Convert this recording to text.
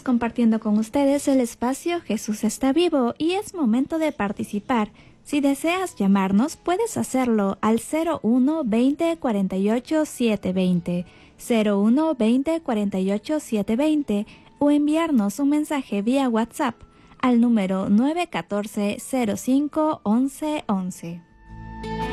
compartiendo con ustedes el espacio Jesús está vivo y es momento de participar. Si deseas llamarnos, puedes hacerlo al 01 20 48 720, 01 20 48 720 o enviarnos un mensaje vía WhatsApp al número 914 05 11 11.